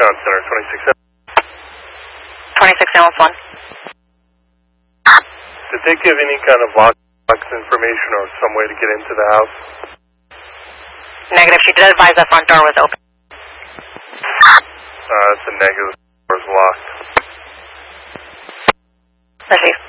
Town Center, 26 26 1. Did they give any kind of lockbox information or some way to get into the house? Negative. She did advise the front door was open. That's a negative. The door is locked. Let's see.